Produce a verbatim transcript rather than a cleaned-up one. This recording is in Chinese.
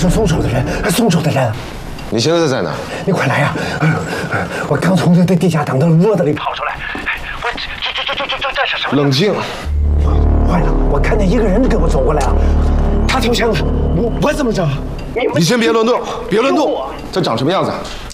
是松手的人，松手的人。 你现在在哪？ 你快来呀！我刚从这地下党的窝子里跑出来。我这这这这这这是什么？ 冷静。 坏了，我看见一个人跟我走过来了，他投降了。我我怎么着？ 你先别乱动，别乱动。他长什么样子？